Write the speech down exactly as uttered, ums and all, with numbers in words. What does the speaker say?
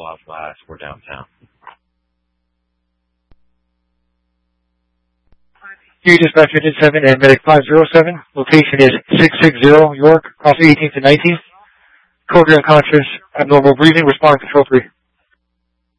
off last. We're downtown. Here, dispatcher Engine seven and Medic five zero seven. Location is six sixty York, off eighteenth and nineteenth. Code unconscious, abnormal breathing, respond control three.